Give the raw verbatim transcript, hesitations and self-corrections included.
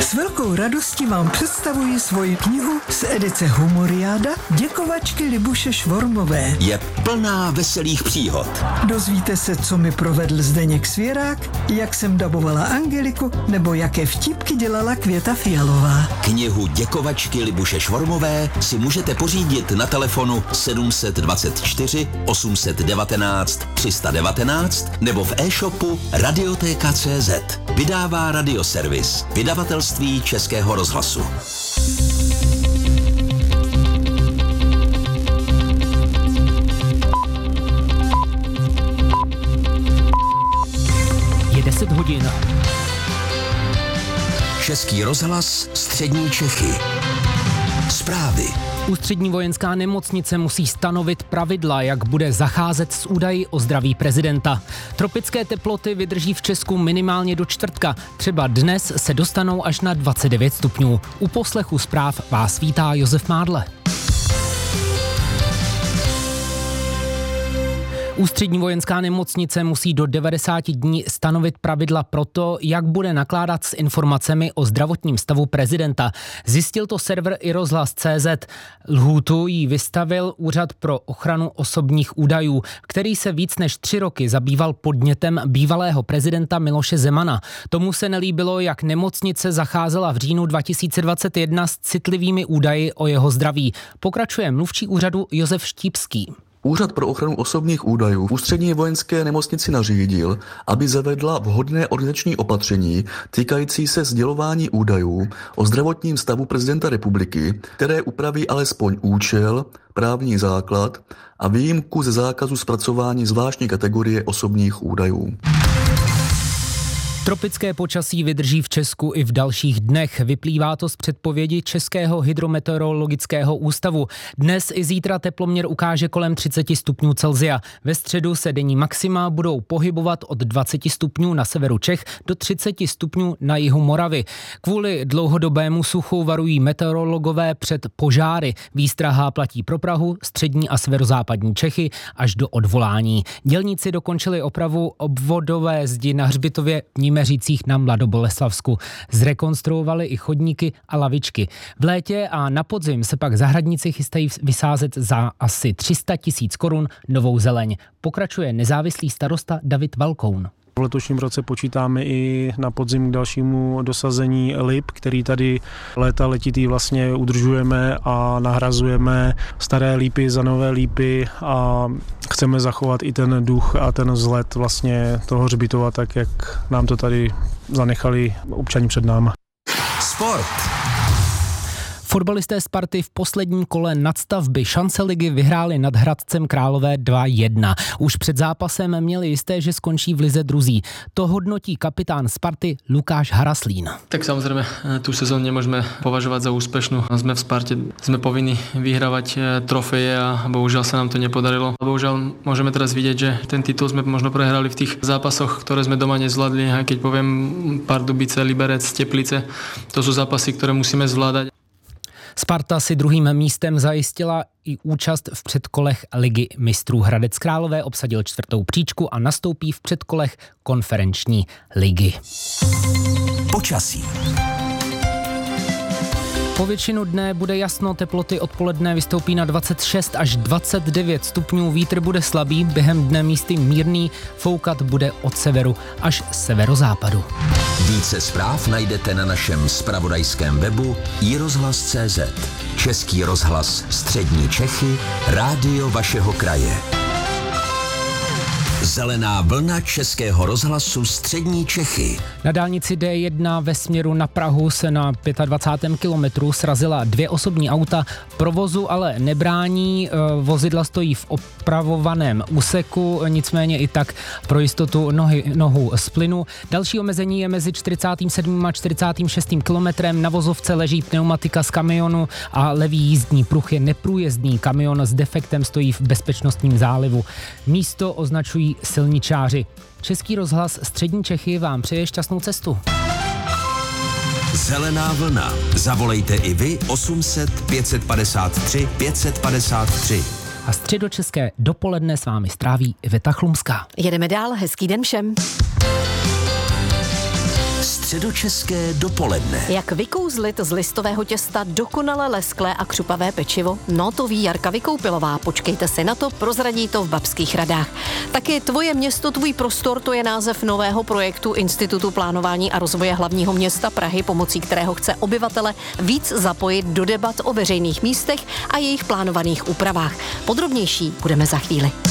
S velkou radostí vám představuji svoji knihu z edice Humoriáda Děkovačky Libuše Švormové. Je plná veselých příhod. Dozvíte se, co mi provedl Zdeněk Svěrák, jak jsem dabovala Angeliku, nebo jaké vtipky dělala Květa Fialová. Knihu Děkovačky Libuše Švormové si můžete pořídit na telefonu sedm dvacet čtyři osm devatenáct tři sta devatenáct nebo v e-shopu radioteka tečka cé zet. Vydává Radioservis, vydavatelství Českého rozhlasu. Je deset hodin. Český rozhlas, střední Čechy. Zprávy. Ústřední vojenská nemocnice musí stanovit pravidla, jak bude zacházet s údaji o zdraví prezidenta. Tropické teploty vydrží v Česku minimálně do čtvrtka. Třeba dnes se dostanou až na dvacet devět stupňů. U poslechu zpráv vás vítá Josef Mádle. Ústřední vojenská nemocnice musí do devadesáti dní stanovit pravidla pro to, jak bude nakládat s informacemi o zdravotním stavu prezidenta. Zjistil to server i rozhlas tečka cé zet. Lhůtu jí vystavil Úřad pro ochranu osobních údajů, který se víc než tři roky zabýval podnětem bývalého prezidenta Miloše Zemana. Tomu se nelíbilo, jak nemocnice zacházela v říjnu dva tisíce dvacet jedna s citlivými údaji o jeho zdraví. Pokračuje mluvčí úřadu Josef Štípský. Úřad pro ochranu osobních údajů v Ústřední vojenské nemocnici nařídil, aby zavedla vhodné organizační opatření týkající se sdělování údajů o zdravotním stavu prezidenta republiky, které upraví alespoň účel, právní základ a výjimku ze zákazu zpracování zvláštní kategorie osobních údajů. Tropické počasí vydrží v Česku i v dalších dnech. Vyplývá to z předpovědi Českého hydrometeorologického ústavu. Dnes i zítra teploměr ukáže kolem třicet stupňů Celsia. Ve středu se denní maxima budou pohybovat od dvacet stupňů na severu Čech do třicet stupňů na jihu Moravy. Kvůli dlouhodobému suchu varují meteorologové před požáry. Výstraha platí pro Prahu, střední a severozápadní Čechy až do odvolání. Dělníci dokončili opravu obvodové zdi na hřbitově v Nimeřicích na Mladoboleslavsku. Zrekonstruovali i chodníky a lavičky. V létě a na podzim se pak zahradníci chystají vysázet za asi tři sta tisíc korun novou zeleň. Pokračuje nezávislý starosta David Valkoun. V letošním roce počítáme i na podzim k dalšímu dosazení lip, který tady léta letitý vlastně udržujeme a nahrazujeme staré lípy za nové lípy a chceme zachovat i ten duch a ten vzhled vlastně toho hřbitova, tak jak nám to tady zanechali občani před náma. Sport. Fotbalisté Sparty v posledním kole nadstavby šance ligy vyhráli nad Hradcem Králové dva jedna. Už před zápasem měli jisté, že skončí v lize druzí. To hodnotí kapitán Sparty Lukáš Haraslín. Tak samozrejme, tú sezónu nemôžeme považovať za úspešnú. Sme v Sparte, sme povinni vyhrávať trofeje a bohužiaľ sa nám to nepodarilo. Bohužiaľ môžeme teraz vidieť, že ten titul sme možno prehrali v tých zápasoch, ktoré sme doma nezvládli. A keď poviem Pardubice, Liberec, Teplice, to sú zápasy, ktoré musíme zvládať. Sparta si druhým místem zajistila i účast v předkolech Ligy mistrů. Hradec Králové obsadil čtvrtou příčku a nastoupí v předkolech konferenční ligy. Počasí. Po většinu dne bude jasno, teploty odpoledne vystoupí na dvacet šest až dvacet devět stupňů, vítr bude slabý, během dne místy mírný, foukat bude od severu až severozápadu. Více zpráv najdete na našem zpravodajském webu i rozhlas tečka cé zet. Český rozhlas střední Čechy, rádio vašeho kraje. Zelená vlna Českého rozhlasu střední Čechy. Na dálnici D jedna ve směru na Prahu se na dvacátém pátém kilometru srazila dvě osobní auta. Provozu ale nebrání, vozidla stojí v opravovaném úseku, nicméně i tak pro jistotu nohy, nohu z plynu. Další omezení je mezi čtyřicátým sedmým a čtyřicátým šestým kilometrem. Na vozovce leží pneumatika z kamionu a levý jízdní pruh je neprůjezdný. Kamion s defektem stojí v bezpečnostním zálivu. Místo označují silničáři. Český rozhlas střední Čechy vám přeje šťastnou cestu. Zelená vlna. Zavolejte i vy osm set pět set padesát tři pět set padesát tři. A středočeské dopoledne s vámi stráví Iveta Chlumská. Jedeme dál, hezký den všem. Středočeské dopoledne. Jak vykouzlit z listového těsta dokonale lesklé a křupavé pečivo? No to ví Jarka Vykoupilová. Počkejte si na to, prozradí to v Babských radách. Taky Tvoje město, tvůj prostor, to je název nového projektu Institutu plánování a rozvoje hlavního města Prahy, pomocí kterého chce obyvatele víc zapojit do debat o veřejných místech a jejich plánovaných úpravách. Podrobnější budeme za chvíli.